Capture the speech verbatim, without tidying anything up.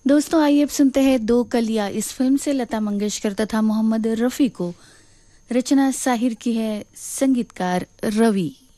दोस्तों आइए अब सुनते हैं दो कलियां। इस फिल्म से लता मंगेशकर तथा मोहम्मद रफी को, रचना साहिर की है, संगीतकार रवि।